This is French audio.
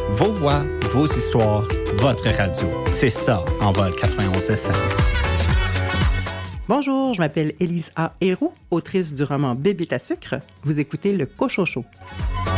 Vos voix, vos histoires, votre radio. C'est ça, Envol 91 FM. Bonjour, je m'appelle Élise A. Héroux, autrice du roman Bébite à sucre. Vous écoutez le Cochocho.